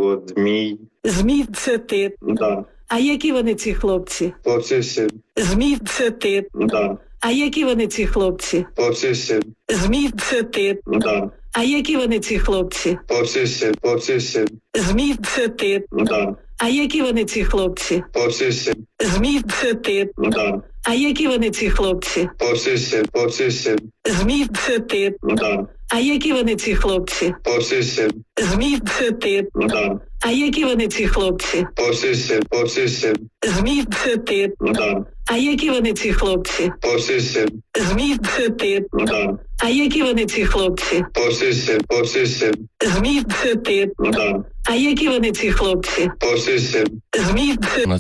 от ЗМІ. ЗМІ – це ти? Да. А які вони ці хлопці? Хлопці всі. ЗМІ – це ти? Да. А які вони ці хлопці? Хлопці всі. ЗМІ – це ти? Да. А які вони ці хлопці? Хлопці всі. Хлопці всі. ЗМІ – це ти? Да. А які вони ці хлопці? Хлопці всі. ЗМІ – це ти? Да. А які вони ці хлопці? Хлопці всі. Хлопці всі. ЗМІ – це ти? Да. А які вони ці хлопці? Хлопці всі. ЗМІ – це ти? Да. А які вони ці хлопці? Хлопці всі. Хлопці всі. ЗМІ – це ти? Да. А які вони ці хлопці? Хлопці всі. ЗМІ – це ти? Да. А які вони ці хлопці? Хлопці всі. Хлопці всі. ЗМІ – це ти? Да. А які вони ці хлопці? Хлопці всі. ЗМІ – це...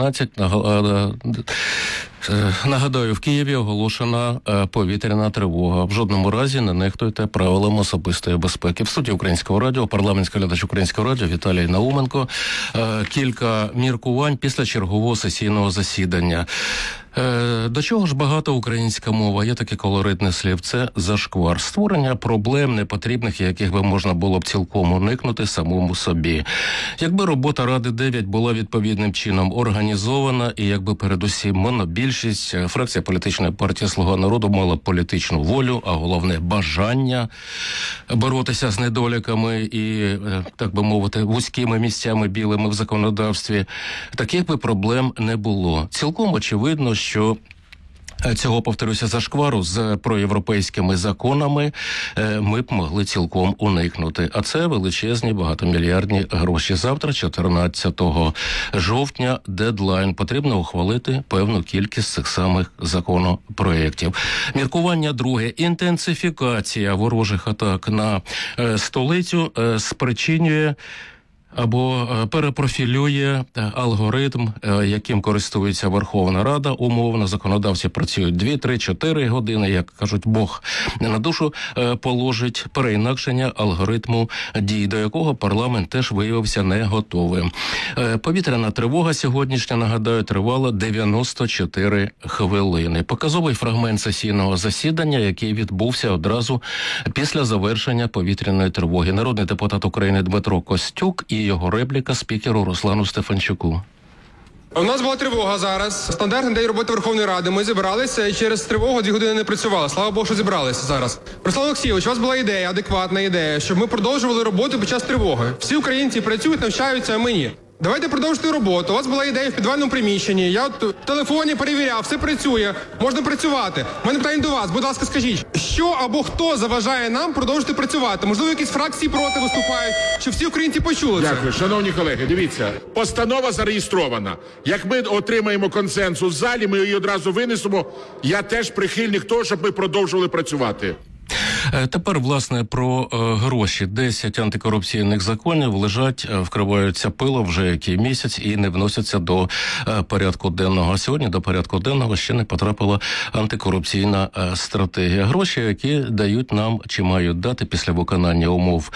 11:11. Нагадаю, в Києві оголошена повітряна тривога. В жодному разі не нехтуйте правилам особистої безпеки. В студії Українського радіо, парламентський глядач Українського радіо Віталій Науменко. Кілька міркувань після чергового сесійного засідання. До чого ж багата українська мова? Є таке колоритне слівце «зашквар». Створення проблем непотрібних, яких би можна було б цілком уникнути самому собі. Якби робота Ради 9 була відповідним чином організована, і якби передусім монобільшість, фракція політичної партії «Слуга народу» мала політичну волю, а головне бажання боротися з недоліками і, так би мовити, вузькими місцями білими в законодавстві, таких би проблем не було. Цілком очевидно, що цього, повторюся, зашквару з проєвропейськими законами ми б могли цілком уникнути. А це величезні багатомільярдні гроші. Завтра, 14 жовтня, дедлайн. Потрібно ухвалити певну кількість цих самих законопроєктів. Міркування друге. Інтенсифікація ворожих атак на столицю спричинює або перепрофілює алгоритм, яким користується Верховна Рада. Умовно, законодавці працюють 2, 3, 4 години, як кажуть, Бог на душу положить, переінакшення алгоритму дій, до якого парламент теж виявився не готовим. Повітряна тривога сьогоднішня, нагадаю, тривала 94 хвилини. Показовий фрагмент сесійного засідання, який відбувся одразу після завершення повітряної тривоги. Народний депутат України Дмитро Костюк і його репліка спікеру Руслану Стефанчуку. У нас була тривога зараз. Стандартний день роботи Верховної Ради. Ми зібралися і через тривогу 2 години не працювали. Слава Богу, що зібралися зараз. Руслан Олексійович, у вас була ідея, адекватна ідея, щоб ми продовжували роботу під час тривоги. Всі українці працюють, навчаються, а ми ні. Давайте продовжити роботу. У вас була ідея в підвальному приміщенні. Я в телефоні перевіряв, все працює. Можна працювати. У мене питання до вас. Будь ласка, скажіть, що або хто заважає нам продовжити працювати? Можливо, якісь фракції проти виступають, щоб всі українці почули це? Дякую. Шановні колеги, дивіться. Постанова зареєстрована. Як ми отримаємо консенсус в залі, ми її одразу винесемо. Я теж прихильник того, щоб ми продовжували працювати. Тепер, власне, про гроші. 10 антикорупційних законів лежать, вкриваються пилом вже який місяць і не вносяться до порядку денного. А сьогодні до порядку денного ще не потрапила антикорупційна стратегія. Гроші, які дають нам, чи мають дати після виконання умов,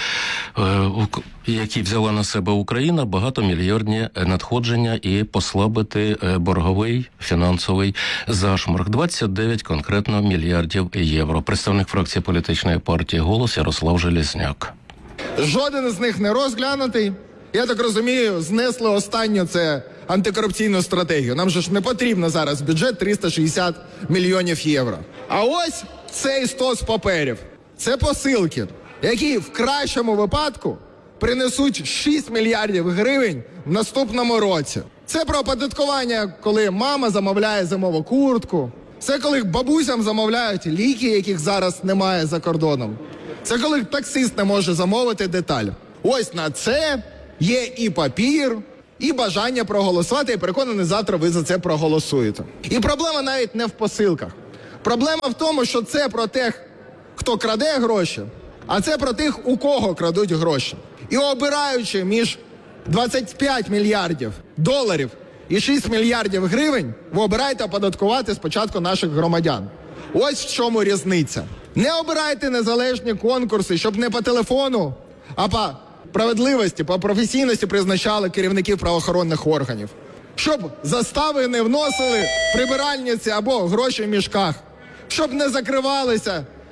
які взяла на себе Україна, багатомільярдні надходження і послабити борговий фінансовий зашморг. 29 конкретно мільярдів євро. Представник фракції політичної партії «Голос» Ярослав Железняк. Жоден з них не розглянутий. Я так розумію, знесли останню це антикорупційну стратегію. Нам же ж не потрібно зараз бюджет 360 мільйонів євро. А ось цей стос паперів. Це посилки, які в кращому випадку принесуть 6 мільярдів гривень в наступному році. Це про оподаткування, коли мама замовляє зимову куртку. Це коли бабусям замовляють ліки, яких зараз немає за кордоном. Це коли таксист не може замовити деталь. Ось на це є і папір, і бажання проголосувати, і переконаний, завтра ви за це проголосуєте. І проблема навіть не в посилках. Проблема в тому, що це про тих, хто краде гроші, а це про тих, у кого крадуть гроші. І обираючи між 25 мільярдів доларів і 6 мільярдів гривень, ви обираєте оподаткувати спочатку наших громадян. Ось в чому різниця. Не обирайте незалежні конкурси, щоб не по телефону, а по справедливості, по професійності призначали керівників правоохоронних органів. Щоб застави не вносили прибиральниці або гроші в мішках. Щоб не закривалися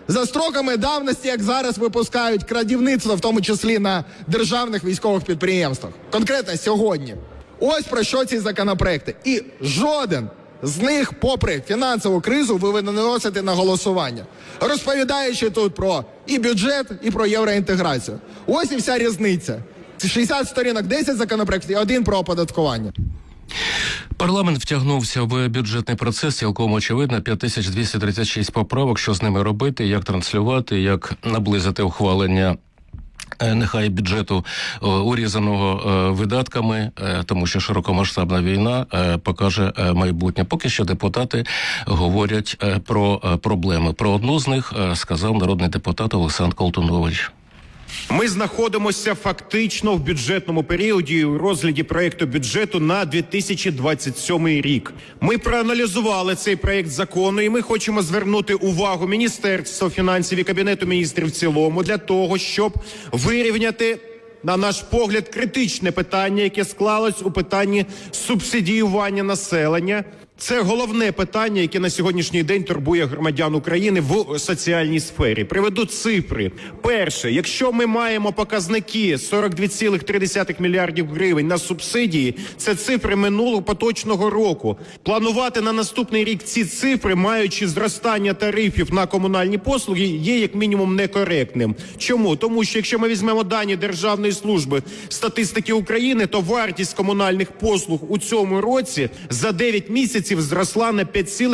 за строками давності, як зараз випускають крадівництво, в тому числі на державних військових підприємствах. Конкретно сьогодні. Ось про що ці законопроекти. І жоден з них, попри фінансову кризу, ви виносите на голосування, розповідаючи тут про і бюджет, і про євроінтеграцію. Ось і вся різниця. 60 сторінок, 10 законопроєктів і 1 про оподаткування. Парламент втягнувся в бюджетний процес, цілком очевидно, 5236 поправок, що з ними робити, як транслювати, як наблизити ухвалення нехай бюджету урізаного видатками, тому що широкомасштабна війна покаже майбутнє. Поки що депутати говорять про проблеми. Про одну з них сказав народний депутат Олександр Колтунович. Ми знаходимося фактично в бюджетному періоді у розгляді проєкту бюджету на 2027 рік. Ми проаналізували цей проєкт закону і ми хочемо звернути увагу Міністерства фінансів і Кабінету міністрів в цілому для того, щоб вирівняти, на наш погляд, критичне питання, яке склалось у питанні субсидіювання населення. Це головне питання, яке на сьогоднішній день турбує громадян України в соціальній сфері. Приведу цифри. Перше, якщо ми маємо показники 42,3 мільярдів гривень на субсидії, це цифри минулого поточного року. Планувати на наступний рік ці цифри, маючи зростання тарифів на комунальні послуги, є як мінімум некоректним. Чому? Тому що якщо ми візьмемо дані Державної служби статистики України, то вартість комунальних послуг у цьому році за 9 місяців зросла на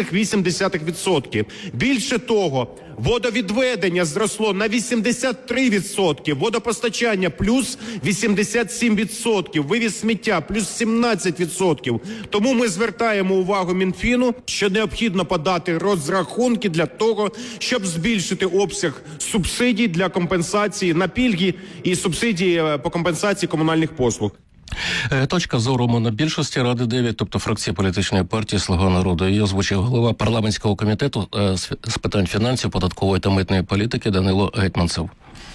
5,8%. Більше того, водовідведення зросло на 83%, водопостачання плюс 87%, вивіз сміття плюс 17%. Тому ми звертаємо увагу Мінфіну, що необхідно подати розрахунки для того, щоб збільшити обсяг субсидій для компенсації на пільги і субсидії по компенсації комунальних послуг. Точка зору монобільшості Ради 9, тобто фракції політичної партії «Слуга народу». Її озвучив голова парламентського комітету з питань фінансів, податкової та митної політики Данило Гетманцев.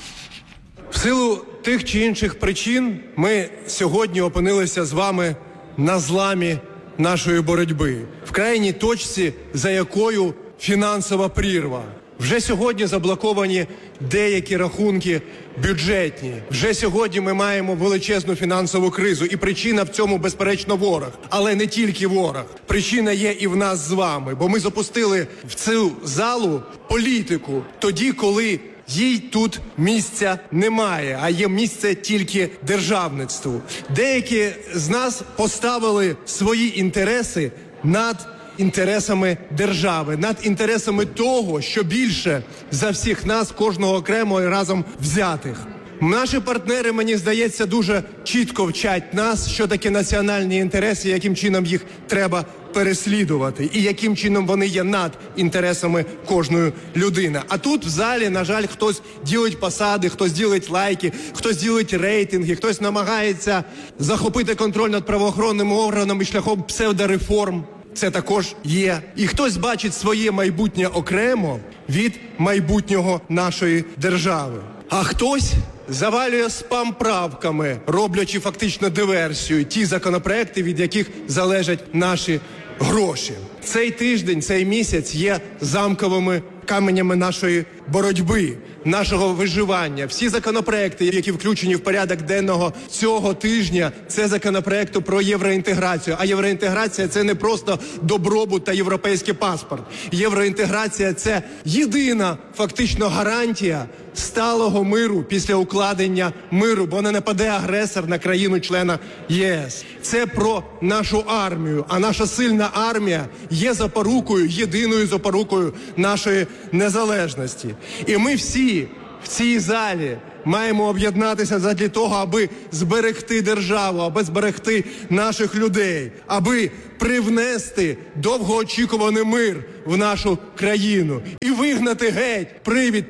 В силу тих чи інших причин ми сьогодні опинилися з вами на зламі нашої боротьби, в крайній точці, за якою фінансова прірва. Вже сьогодні заблоковані деякі рахунки бюджетні. Вже сьогодні ми маємо величезну фінансову кризу. І причина в цьому, безперечно, ворог. Але не тільки ворог. Причина є і в нас з вами. Бо ми запустили в цю залу політику тоді, коли їй тут місця немає, а є місце тільки державництву. Деякі з нас поставили свої інтереси над інтересами держави, над інтересами того, що більше за всіх нас, кожного окремо і разом взятих. Наші партнери, мені здається, дуже чітко вчать нас, що таке національні інтереси, яким чином їх треба переслідувати і яким чином вони є над інтересами кожної людини. А тут в залі, на жаль, хтось ділить посади, хтось ділить лайки, хтось ділить рейтинги, хтось намагається захопити контроль над правоохоронними органами шляхом псевдореформ. Це також є. І хтось бачить своє майбутнє окремо від майбутнього нашої держави. А хтось завалює спам-правками, роблячи фактично диверсію ті законопроекти, від яких залежать наші гроші. Цей тиждень, цей місяць є замковими каменями нашої боротьби, нашого виживання. Всі законопроекти, які включені в порядок денного цього тижня, це законопроекти про євроінтеграцію. А євроінтеграція – це не просто добробут та європейський паспорт. Євроінтеграція – це єдина фактично гарантія сталого миру після укладення миру, бо не нападе агресор на країну-члена ЄС. Це про нашу армію, а наша сильна армія є запорукою, єдиною запорукою нашої незалежності. І ми всі в цій залі маємо об'єднатися задля того, аби зберегти державу, аби зберегти наших людей, аби привнести довгоочікуваний мир в нашу країну і вигнати геть привід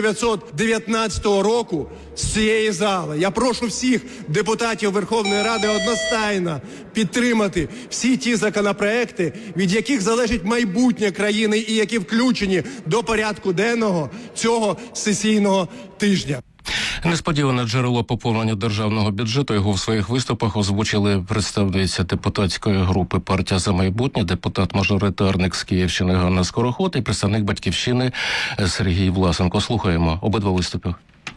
1919 року з цієї зали. Я прошу всіх депутатів Верховної Ради одностайно підтримати всі ті законопроекти, від яких залежить майбутнє країни і які включені до порядку денного цього сесійного тижня. Несподіване джерело поповнення державного бюджету. Його в своїх виступах озвучили представниця депутатської групи «Партія за майбутнє», депутат-мажоритарник з Київщини Ганна Скороход і представник «Батьківщини» Сергій Власенко. Слухаємо обидва виступи.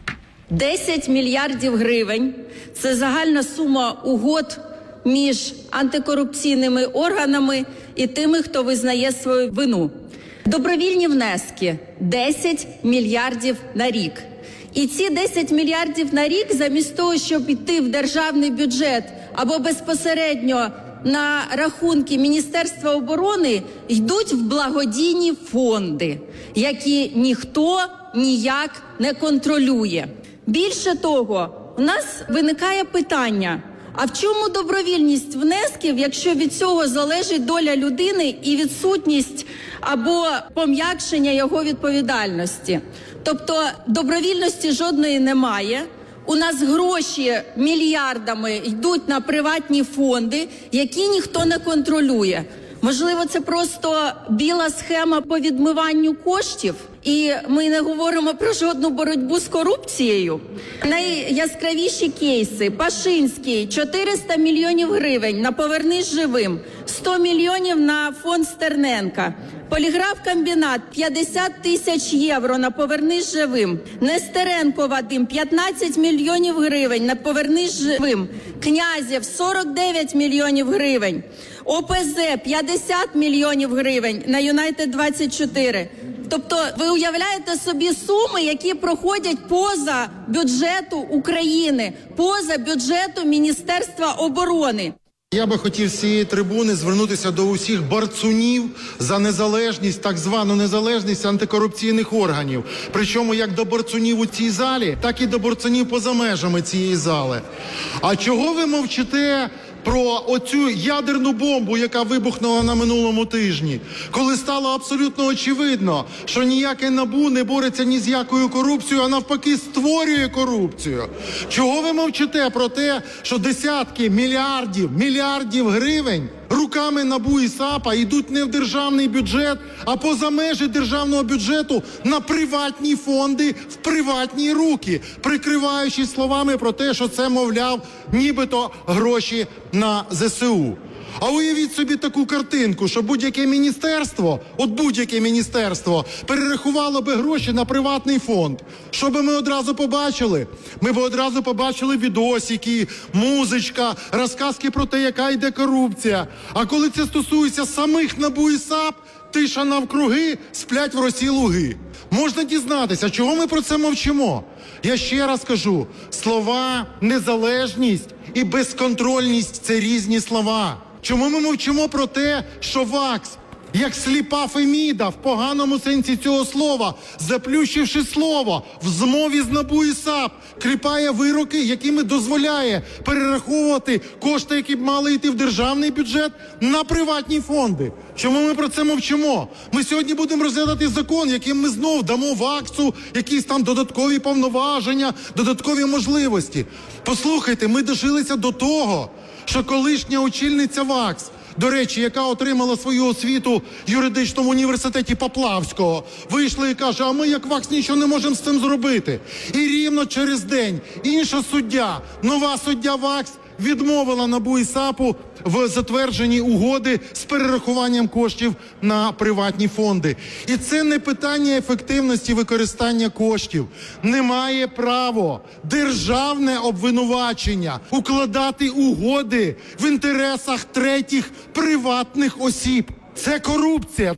10 мільярдів гривень – це загальна сума угод між антикорупційними органами і тими, хто визнає свою вину. Добровільні внески – 10 мільярдів на рік. І ці 10 мільярдів на рік, замість того, щоб йти в державний бюджет або безпосередньо на рахунки Міністерства оборони, йдуть в благодійні фонди, які ніхто ніяк не контролює. Більше того, у нас виникає питання, а в чому добровільність внесків, якщо від цього залежить доля людини і відсутність або пом'якшення його відповідальності? Тобто добровільності жодної немає. У нас гроші мільярдами йдуть на приватні фонди, які ніхто не контролює. Можливо, це просто біла схема по відмиванню коштів? І ми не говоримо про жодну боротьбу з корупцією. Найяскравіші кейси. Пашинський – 400 мільйонів гривень на «Повернись живим», 100 мільйонів на фонд Стерненка. Поліграфкомбінат – 50 тисяч євро на «Повернись живим». Нестеренко Вадим – 15 мільйонів гривень на «Повернись живим». Князєв – 49 мільйонів гривень. ОПЗ – 50 мільйонів гривень на «Юнайтед-24». Тобто ви уявляєте собі суми, які проходять поза бюджету України, поза бюджету Міністерства оборони. Я би хотів з цієї трибуни звернутися до усіх борцунів за незалежність, так звану незалежність антикорупційних органів. Причому як до борцунів у цій залі, так і до борцунів поза межами цієї зали. А чого ви мовчите про оцю ядерну бомбу, яка вибухнула на минулому тижні, коли стало абсолютно очевидно, що ніяке НАБУ не бореться ні з якою корупцією, а навпаки створює корупцію? Чого ви мовчите про те, що десятки мільярдів гривень руками НАБУ і САПа йдуть не в державний бюджет, а поза межі державного бюджету на приватні фонди, в приватні руки, прикриваючись словами про те, що це, мовляв, нібито гроші на ЗСУ. А уявіть собі таку картинку, що будь-яке міністерство перерахувало би гроші на приватний фонд. Що би ми одразу побачили? Ми б одразу побачили відосики, музичка, розказки про те, яка йде корупція. А коли це стосується самих НАБУ і САП, тиша навкруги, сплять в росі луги. Можна дізнатися, чого ми про це мовчимо? Я ще раз кажу, слова «незалежність» і «безконтрольність» – це різні слова. Чому ми мовчимо про те, що ВАКС, як сліпа Феміда в поганому сенсі цього слова, заплющивши слово, в змові з НАБУ і САП, кліпає вироки, якими дозволяє перераховувати кошти, які б мали йти в державний бюджет, на приватні фонди? Чому ми про це мовчимо? Ми сьогодні будемо розглядати закон, яким ми знов дамо ВАКСу якісь там додаткові повноваження, додаткові можливості. Послухайте, ми дожилися до того, що колишня очільниця ВАКС, до речі, яка отримала свою освіту в юридичному університеті Поплавського, вийшла і каже, а ми як ВАКС нічого не можемо з цим зробити. І рівно через день інша суддя, нова суддя ВАКС, відмовила НАБУ і САПу в затвердженні угоди з перерахуванням коштів на приватні фонди. І це не питання ефективності використання коштів. Немає права державне обвинувачення укладати угоди в інтересах третіх приватних осіб. Це корупція.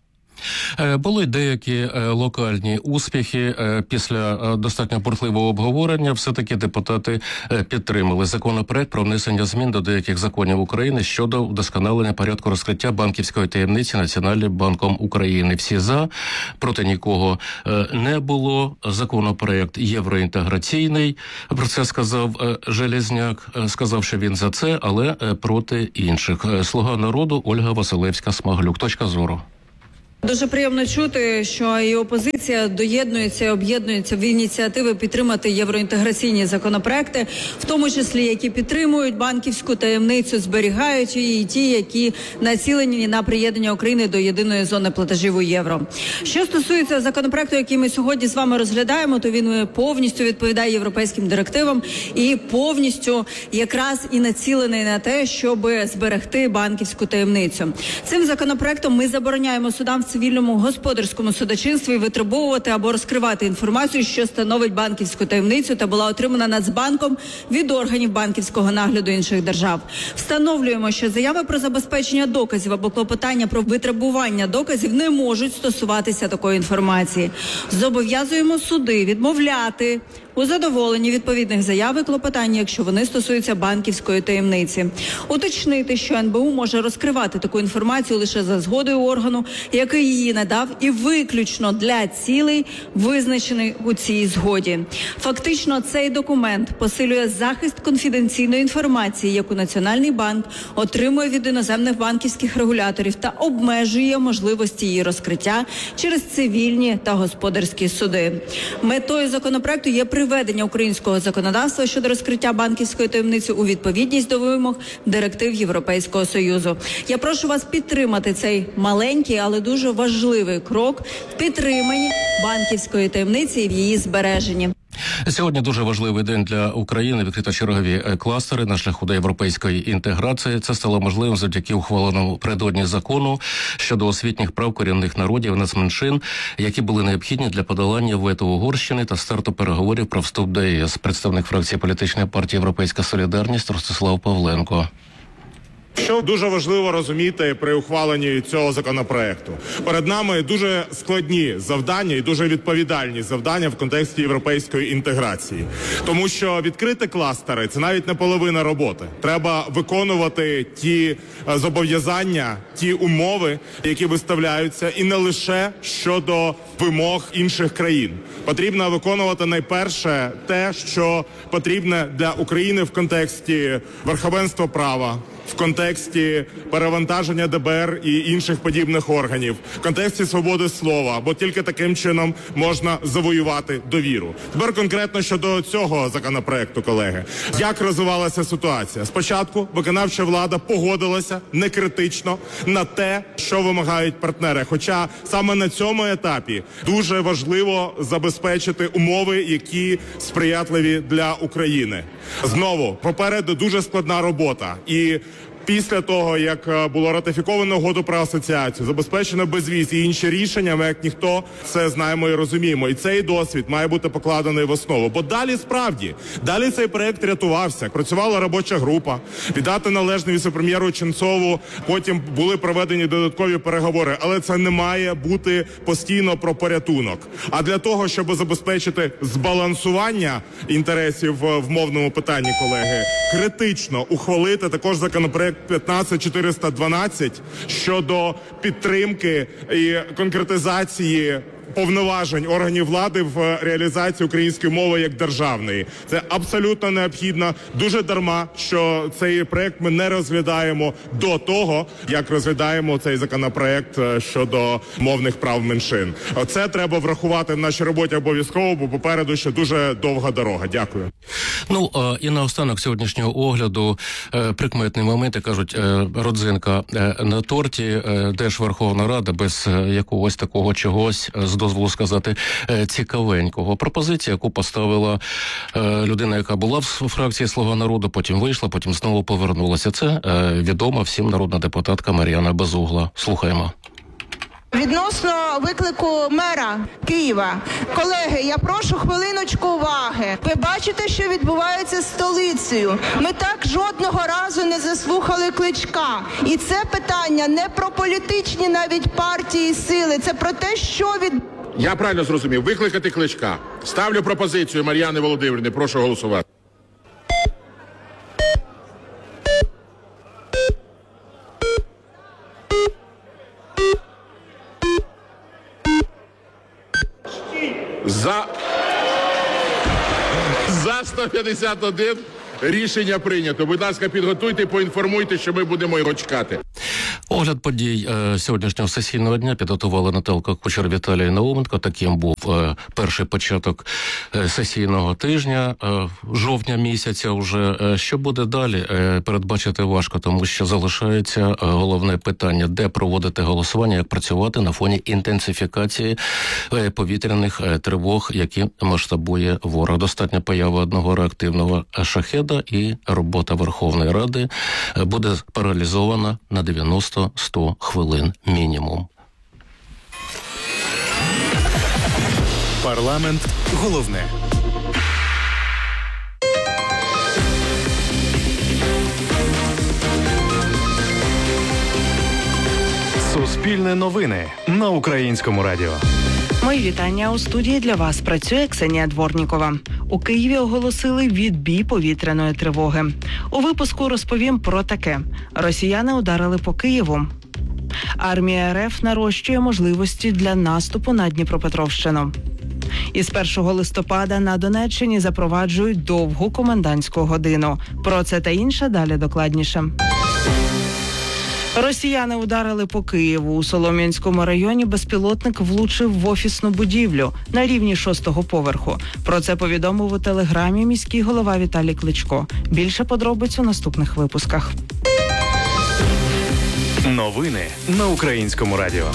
Були деякі локальні успіхи. Після достатньо бурхливого обговорення все-таки депутати підтримали законопроект про внесення змін до деяких законів України щодо вдосконалення порядку розкриття банківської таємниці Національним банком України. Всі за, проти нікого не було. Законопроект євроінтеграційний. Про це сказав Железняк. Сказав, що він за це, але проти інших. Слуга народу Ольга Василевська-Смаглюк. Точка зору. Дуже приємно чути, що і опозиція доєднується, об'єднується в ініціативи підтримати євроінтеграційні законопроекти, в тому числі, які підтримують банківську таємницю, зберігають її, і ті, які націлені на приєднання України до єдиної зони платежів у євро. Що стосується законопроекту, який ми сьогодні з вами розглядаємо, то він повністю відповідає європейським директивам і повністю якраз і націлений на те, щоб зберегти банківську таємницю. Цим законопроектом ми забороняємо судам в цивільному господарському судочинстві витребовувати або розкривати інформацію, що становить банківську таємницю та була отримана Нацбанком від органів банківського нагляду інших держав. Встановлюємо, що заяви про забезпечення доказів або клопотання про витребування доказів не можуть стосуватися такої інформації. Зобов'язуємо суди відмовляти у задоволенні відповідних заяв і клопотань, якщо вони стосуються банківської таємниці. Уточнити, що НБУ може розкривати таку інформацію лише за згодою органу, який її надав, і виключно для цілей, визначених у цій згоді. Фактично, цей документ посилює захист конфіденційної інформації, яку Національний банк отримує від іноземних банківських регуляторів та обмежує можливості її розкриття через цивільні та господарські суди. Метою законопроекту є приведення українського законодавства щодо розкриття банківської таємниці у відповідність до вимог директив Європейського Союзу. Я прошу вас підтримати цей маленький, але дуже важливий крок в підтриманні банківської таємниці і в її збереженні. Сьогодні дуже важливий день для України. Відкрито чергові кластери на шляху до європейської інтеграції. Це стало можливим завдяки ухваленому напередодні закону щодо освітніх прав корінних народів і нацменшин, які були необхідні для подолання вето Угорщини та старту переговорів про вступ до ЄС. Представник фракції політичної партії «Європейська солідарність» Ростислав Павленко. Що дуже важливо розуміти при ухваленні цього законопроекту? Перед нами дуже складні завдання і дуже відповідальні завдання в контексті європейської інтеграції. Тому що відкрити кластери – це навіть не половина роботи. Треба виконувати ті зобов'язання, ті умови, які виставляються, і не лише щодо вимог інших країн. Потрібно виконувати найперше те, що потрібне для України в контексті верховенства права, в контексті перевантаження ДБР і інших подібних органів, в контексті свободи слова, бо тільки таким чином можна завоювати довіру. Тепер конкретно щодо цього законопроекту, колеги. Як розвивалася ситуація? Спочатку виконавча влада погодилася некритично на те, що вимагають партнери. Хоча саме на цьому етапі дуже важливо забезпечити умови, які сприятливі для України. Знову, попереду дуже складна робота. І після того, як було ратифіковано угоду про асоціацію, забезпечено безвіз і інші рішення, ми як ніхто це знаємо і розуміємо. І цей досвід має бути покладений в основу. Бо далі справді, далі цей проект рятувався. Працювала робоча група, віддати належне віце-прем'єру Ченцову, потім були проведені додаткові переговори. Але це не має бути постійно про порятунок. А для того, щоб забезпечити збалансування інтересів в мовному питанні, колеги, критично ухвалити також законопроект 15412 щодо підтримки і конкретизації повноважень органів влади в реалізації української мови як державної. Це абсолютно необхідно. Дуже дарма, що цей проект ми не розглядаємо до того, як розглядаємо цей законопроект щодо мовних прав меншин. Це треба врахувати в нашій роботі обов'язково, бо попереду ще дуже довга дорога. Дякую. Ну, і наостанок сьогоднішнього огляду прикметний момент, кажуть, родзинка на торті, де ж Верховна Рада без якогось такого чогось, з дозволу сказати, цікавенького. Пропозиція, яку поставила людина, яка була в фракції «Слуга народу», потім вийшла, потім знову повернулася. Це відома всім народна депутатка Мар'яна Безугла. Слухаємо. Відносно виклику мера Києва. Колеги, я прошу хвилиночку уваги. Ви бачите, що відбувається з столицею. Ми так жодного разу не заслухали Кличка. І це питання не про політичні навіть партії і сили. Це про те, що Я правильно зрозумів. Викликати Кличка. Ставлю пропозицію Мар'яни Володимирівни. Прошу голосувати. За 151 рішення прийнято. Будь ласка, підготуйте, поінформуйте, що ми будемо його чекати. Огляд подій сьогоднішнього сесійного дня підготували Наталка Кучер, Віталій Науменко. Таким був перший початок сесійного тижня, жовтня місяця вже. Що буде далі, передбачити важко, тому що залишається головне питання, де проводити голосування, як працювати на фоні інтенсифікації повітряних тривог, які масштабує ворог. Достатньо появи одного реактивного шахеда і робота Верховної Ради буде паралізована на 90-100 хвилин мінімум. Парламент головне. Суспільне новини на Українському радіо. Мої вітання. У студії для вас працює Ксенія Дворнікова. У Києві оголосили відбій повітряної тривоги. У випуску розповім про таке. Росіяни ударили по Києву. Армія РФ нарощує можливості для наступу на Дніпропетровщину. Із 1 листопада на Донеччині запроваджують довгу комендантську годину. Про це та інше далі докладніше. Росіяни ударили по Києву. У Солом'янському районі безпілотник влучив в офісну будівлю на рівні 6-го поверху. Про це повідомив у телеграмі міський голова Віталій Кличко. Більше подробиць у наступних випусках. Новини на Українському радіо.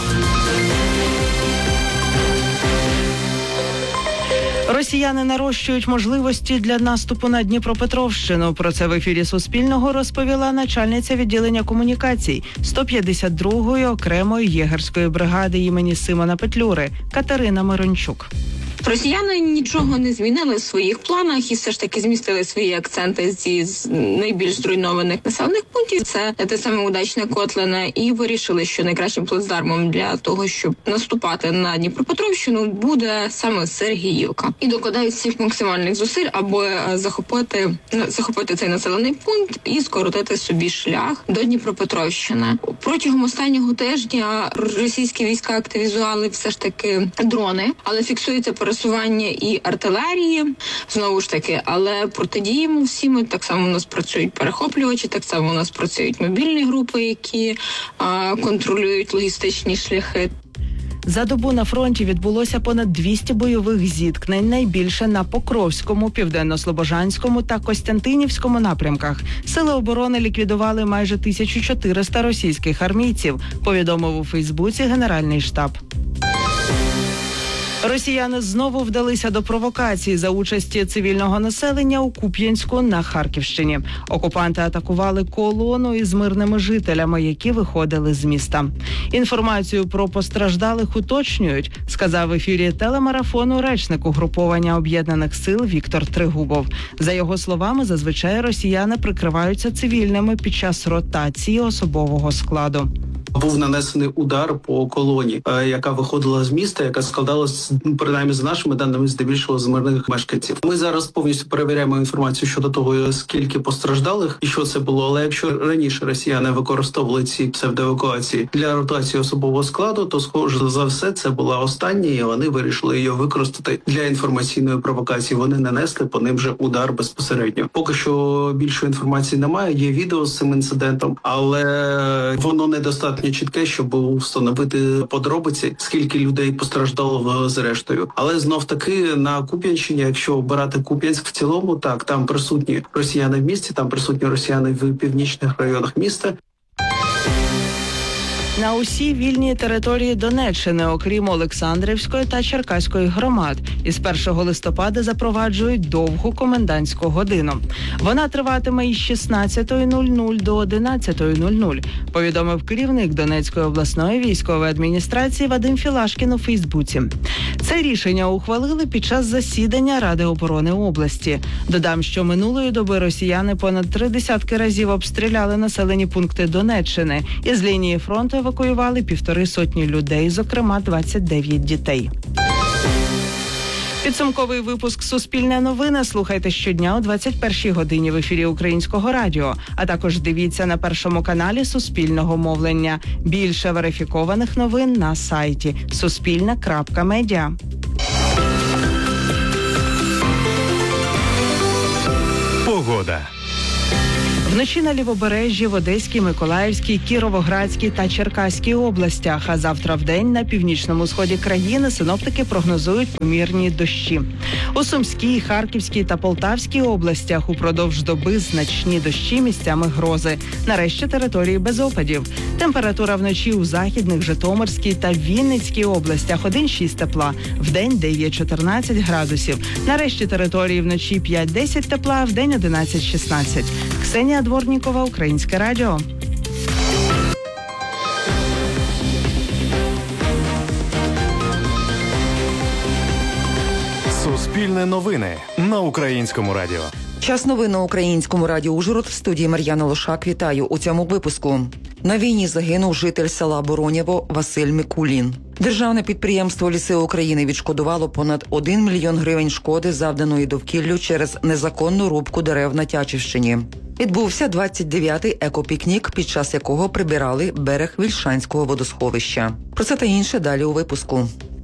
Росіяни нарощують можливості для наступу на Дніпропетровщину. Про це в ефірі Суспільного розповіла начальниця відділення комунікацій 152-ї окремої єгерської бригади імені Симона Петлюри Катерина Мирончук. Росіяни нічого не змінили в своїх планах і все ж таки змістили свої акценти зі найбільш зруйнованих населених пунктів. Це те саме Удачне, Котлине, і вирішили, що найкращим плацдармом для того, щоб наступати на Дніпропетровщину, буде саме Сергіївка. І докладають всіх максимальних зусиль, аби захопити цей населений пункт і скоротити собі шлях до Дніпропетровщини. Протягом останнього тижня російські війська активізували все ж таки дрони, але фіксується пересування і артилерії, знову ж таки, але протидіємо всім. Так само у нас працюють перехоплювачі, так само у нас працюють мобільні групи, які контролюють логістичні шляхи. За добу на фронті відбулося понад 200 бойових зіткнень, найбільше на Покровському, Південно-Слобожанському та Костянтинівському напрямках. Сили оборони ліквідували майже 1400 російських армійців, повідомив у Фейсбуці Генеральний штаб. Росіяни знову вдалися до провокації за участі цивільного населення у Куп'янську на Харківщині. Окупанти атакували колону із мирними жителями, які виходили з міста. Інформацію про постраждалих уточнюють, сказав в ефірі телемарафону речник угруповання Об'єднаних сил Віктор Тригубов. За його словами, зазвичай росіяни прикриваються цивільними під час ротації особового складу. Був нанесений удар по колоні, яка виходила з міста, яка складалась, принаймні за нашими даними, здебільшого з мирних мешканців. Ми зараз повністю перевіряємо інформацію щодо того, скільки постраждалих і що це було. Але якщо раніше росіяни використовували ці псевдоевакуації для ротації особового складу, то схоже за все це була остання, і вони вирішили її використати для інформаційної провокації. Вони нанесли по ним вже удар безпосередньо. Поки що більшої інформації немає. Є відео з цим інцидентом, але воно недостатньо чітке, щоб встановити подробиці, скільки людей постраждало зрештою. Але знов таки на Куп'янщині, якщо обирати Куп'янськ в цілому, так, там присутні росіяни в місті, там присутні росіяни в північних районах міста. На усій вільній території Донеччини, окрім Олександрівської та Черкаської громад, із 1 листопада запроваджують довгу комендантську годину. Вона триватиме із 16:00 до 11:00, повідомив керівник Донецької обласної військової адміністрації Вадим Філашкін у Фейсбуці. Це рішення ухвалили під час засідання Ради оборони області. Додам, що минулої доби росіяни понад 30 разів обстріляли населені пункти Донеччини. Із лінії фронту евакуювали 150 людей, зокрема 29 дітей. Підсумковий випуск «Суспільне новини» слухайте щодня о 21-й годині в ефірі Українського радіо, а також дивіться на Першому каналі Суспільного мовлення. Більше верифікованих новин на сайті suspilne.media. Погода. Вночі на Лівобережжі, в Одеській, Миколаївській, Кіровоградській та Черкаській областях, а завтра вдень на північному сході країни синоптики прогнозують помірні дощі. У Сумській, Харківській та Полтавській областях упродовж доби значні дощі, місцями грози. Нарешті території без опадів. Температура вночі у Західних, Житомирській та Вінницькій областях 1-6 тепла, вдень 9-14 градусів. Нарешті території вночі 5-10 тепла, вдень 11-16. Ксенія Дворнікова, Українське радіо. Суспільне новини на Українському радіо. Час новин на Українському радіо Ужгород. В студії Мар'яна Лошак. Вітаю у цьому випуску. На війні загинув житель села Боронєво Василь Микулін. Державне підприємство «Ліси України» відшкодувало понад 1 мільйон гривень шкоди, завданої довкіллю через незаконну рубку дерев на Тячівщині. Відбувся 29-й екопікнік, під час якого прибирали берег Вільшанського водосховища. Про це та інше далі у випуску.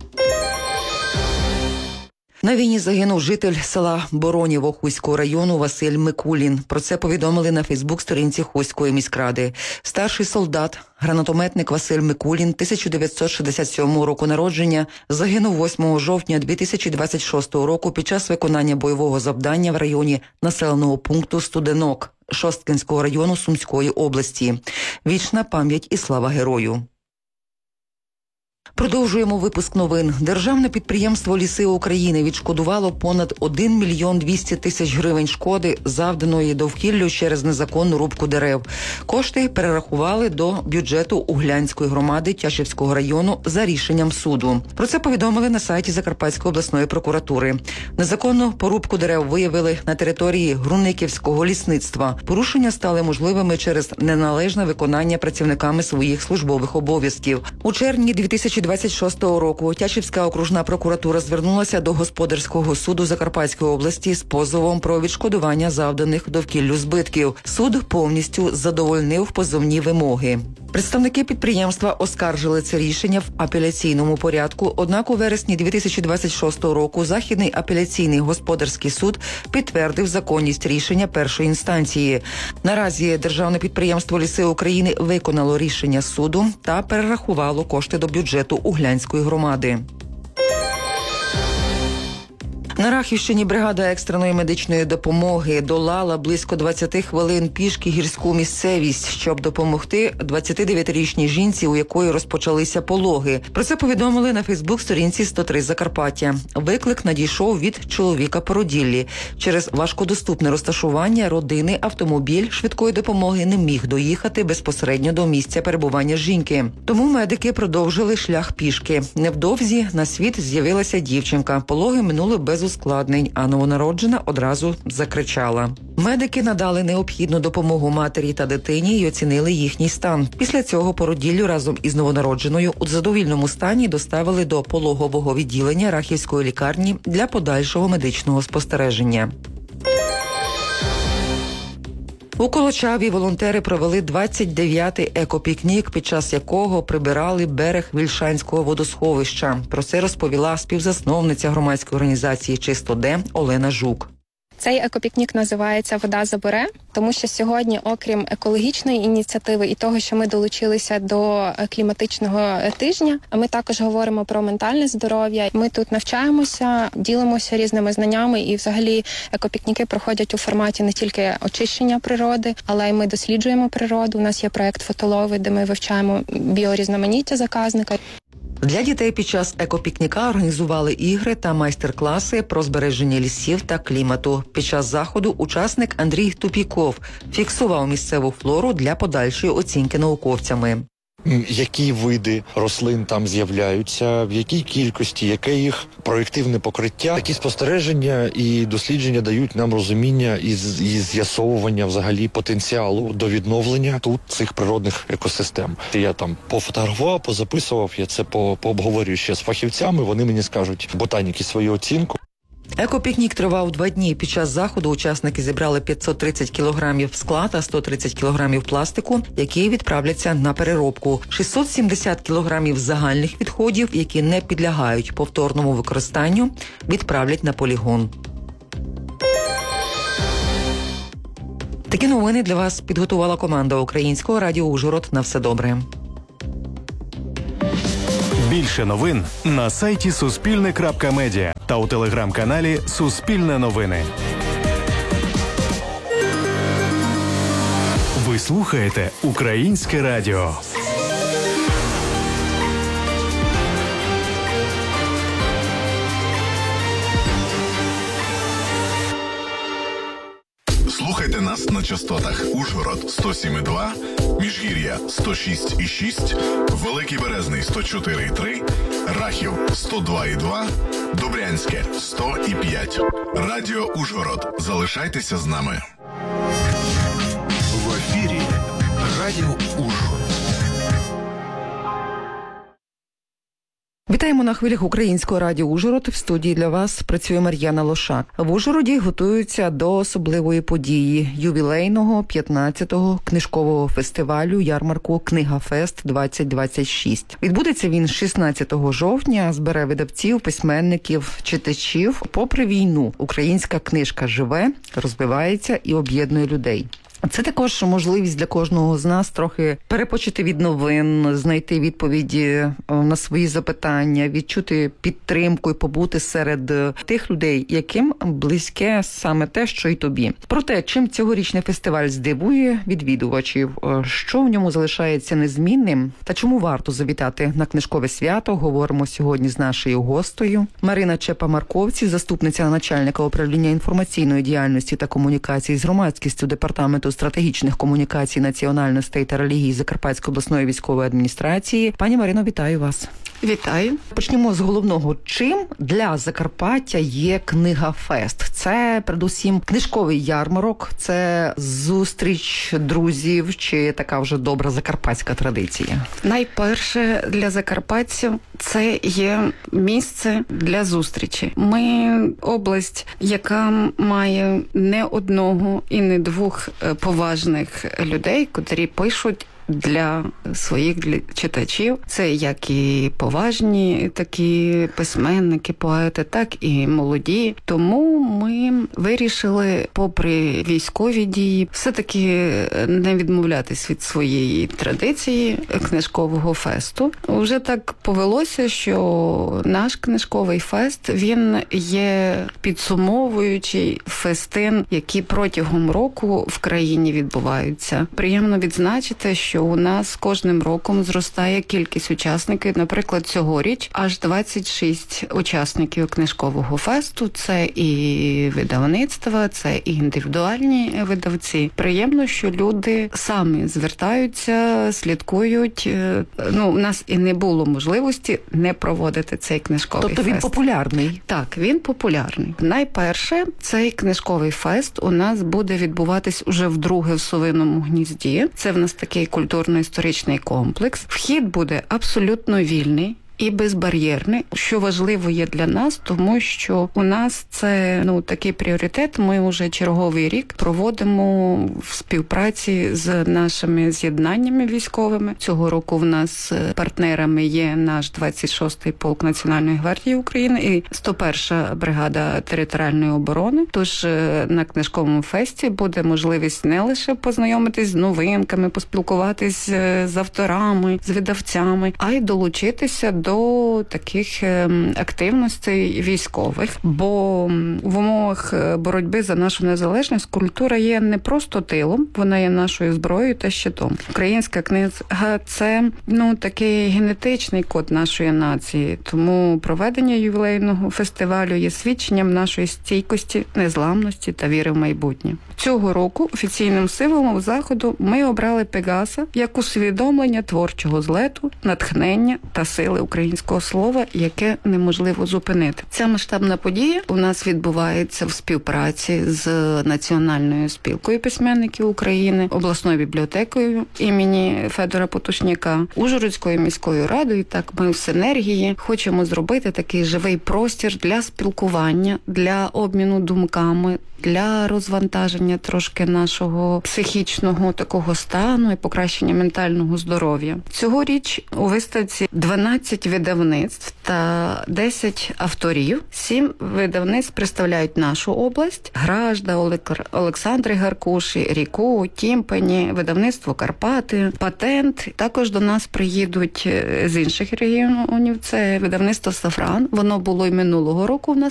На війні загинув житель села Боронєво Хуського району Василь Микулін. Про це повідомили на Фейсбук-сторінці Хуської міськради. Старший солдат, гранатометник Василь Микулін, 1967 року народження, загинув 8 жовтня 2026 року під час виконання бойового завдання в районі населеного пункту Студенок Шосткинського району Сумської області. Вічна пам'ять і слава герою. Продовжуємо випуск новин. Державне підприємство «Ліси України» відшкодувало понад 1 мільйон 200 тисяч гривень шкоди, завданої довкіллю через незаконну рубку дерев. Кошти перерахували до бюджету Углянської громади Тячівського району за рішенням суду. Про це повідомили на сайті Закарпатської обласної прокуратури. Незаконну порубку дерев виявили на території Груниківського лісництва. Порушення стали можливими через неналежне виконання працівниками своїх службових обов'язків. У червні 2026 року Тячівська окружна прокуратура звернулася до Господарського суду Закарпатської області з позовом про відшкодування завданих довкіллю збитків. Суд повністю задовольнив позовні вимоги. Представники підприємства оскаржили це рішення в апеляційному порядку, однак у вересні 2026 року Західний апеляційний господарський суд підтвердив законність рішення першої інстанції. Наразі Державне підприємство «Ліси України» виконало рішення суду та перерахувало кошти до бюджету Углянської громади. На Рахівщині бригада екстреної медичної допомоги долала близько 20 хвилин пішки гірську місцевість, щоб допомогти 29-річній жінці, у якої розпочалися пологи. Про це повідомили на Фейсбук-сторінці 103 Закарпаття. Виклик надійшов від чоловіка породіллі. Через важкодоступне розташування родини автомобіль швидкої допомоги не міг доїхати безпосередньо до місця перебування жінки. Тому медики продовжили шлях пішки. Невдовзі на світ з'явилася дівчинка. Пологи минули без ускладнень, а новонароджена одразу закричала. Медики надали необхідну допомогу матері та дитині і оцінили їхній стан. Після цього породіллю разом із новонародженою у задовільному стані доставили до пологового відділення Рахівської лікарні для подальшого медичного спостереження. У Колочаві волонтери провели 29-й екопікнік, під час якого прибирали берег Вільшанського водосховища. Про це розповіла співзасновниця громадської організації «Чисто.Д» Олена Жук. Цей екопікнік називається «Вода забере», тому що сьогодні, окрім екологічної ініціативи і того, що ми долучилися до кліматичного тижня, ми також говоримо про ментальне здоров'я. Ми тут навчаємося, ділимося різними знаннями, і взагалі екопікніки проходять у форматі не тільки очищення природи, але й ми досліджуємо природу. У нас є проект «Фотолови», де ми вивчаємо біорізноманіття заказника. Для дітей під час екопікніка організували ігри та майстер-класи про збереження лісів та клімату. Під час заходу учасник Андрій Тупіков фіксував місцеву флору для подальшої оцінки науковцями. Які види рослин там з'являються, в якій кількості, яке їх проєктивне покриття. Такі спостереження і дослідження дають нам розуміння і з'ясовування взагалі потенціалу до відновлення тут цих природних екосистем. Я там пофотографував, позаписував, я це пообговорюю ще з фахівцями, вони мені скажуть, ботаніки, свою оцінку. Екопікнік тривав 2 дні. Під час заходу учасники зібрали 530 кілограмів скла та 130 кілограмів пластику, які відправляться на переробку. 670 кілограмів загальних відходів, які не підлягають повторному використанню, відправлять на полігон. Такі новини для вас підготувала команда Українського радіо Ужгород. На все добре. Більше новин на сайті Суспільне.Медіа та у телеграм-каналі Суспільне новини. Ви слухаєте Українське радіо. Слухайте нас на частотах Ужгород 107,2, Міжгір'я 106,6, Великий Березний 104,3, Рахів 102,2, Добрянське 100,5. Радіо Ужгород. Залишайтеся з нами. В ефірі Радіо Ужгород. Вітаємо на хвилях Українського радіо Ужгород. В студії для вас працює Мар'яна Лошак. В Ужгороді готуються до особливої події – ювілейного 15-го книжкового фестивалю ярмарку «Книгафест-2026». Відбудеться він 16 жовтня, збере видавців, письменників, читачів. Попри війну, українська книжка живе, розвивається і об'єднує людей. Це також можливість для кожного з нас трохи перепочити від новин, знайти відповіді на свої запитання, відчути підтримку і побути серед тих людей, яким близьке саме те, що й тобі. Про те, чим цьогорічний фестиваль здивує відвідувачів, що в ньому залишається незмінним та чому варто завітати на книжкове свято, говоримо сьогодні з нашою гостею. Марина Чепа-Марковці, заступниця начальника управління інформаційної діяльності та комунікації з громадськістю департаменту стратегічних комунікацій, національностей та релігій Закарпатської обласної військової адміністрації. Пані Марино, вітаю вас. Вітаю. Почнемо з головного. Чим для Закарпаття є Книгафест? Це, передусім, книжковий ярмарок, це зустріч друзів чи така вже добра закарпатська традиція? Найперше для закарпатців це є місце для зустрічі. Ми область, яка має не одного і не двох поважних людей, котрі пишуть для своїх читачів. Це як і поважні такі письменники, поети, так і молоді. Тому ми вирішили, попри військові дії, все-таки не відмовлятись від своєї традиції книжкового фесту. Уже так повелося, що наш книжковий фест, він є підсумовуючий фестин, які протягом року в країні відбуваються. Приємно відзначити, що у нас кожним роком зростає кількість учасників. Наприклад, цьогоріч аж 26 учасників книжкового фесту. Це і видавництва, це і індивідуальні видавці. Приємно, що люди самі звертаються, слідкують. У нас і не було можливості не проводити цей книжковий фест. Тобто він популярний? Так, він популярний. Найперше, цей книжковий фест у нас буде відбуватись уже вдруге в Совиному Гнізді. Це в нас такий культурно-історичний комплекс. Вхід буде абсолютно вільний і безбар'єрний, що важливо є для нас, тому що у нас це такий пріоритет. Ми вже черговий рік проводимо в співпраці з нашими з'єднаннями військовими. Цього року в нас партнерами є наш 26-й полк Національної гвардії України і 101-ша бригада територіальної оборони. Тож на книжковому фесті буде можливість не лише познайомитись з новинками, поспілкуватись з авторами, з видавцями, а й долучитися до таких активностей військових. Бо в умовах боротьби за нашу незалежність культура є не просто тилом, вона є нашою зброєю та щитом. Українська книга – це такий генетичний код нашої нації. Тому проведення ювілейного фестивалю є свідченням нашої стійкості, незламності та віри в майбутнє. Цього року офіційним символом заходу ми обрали Пегаса як усвідомлення творчого злету, натхнення та сили українського слова, яке неможливо зупинити. Ця масштабна подія у нас відбувається в співпраці з Національною спілкою письменників України, обласною бібліотекою імені Федора Потушняка, Ужгородською міською радою. Так, ми в синергії хочемо зробити такий живий простір для спілкування, для обміну думками, для розвантаження трошки нашого психічного такого стану і покращення ментального здоров'я. Цьогоріч у виставці 12 6 видавництв та 10 авторів. 7 видавництв представляють нашу область. Гражда, Олександри Гаркуші, Ріку, Тімпані, видавництво Карпати, Патент. Також до нас приїдуть з інших регіонів. Це видавництво Сафран. Воно було і минулого року у нас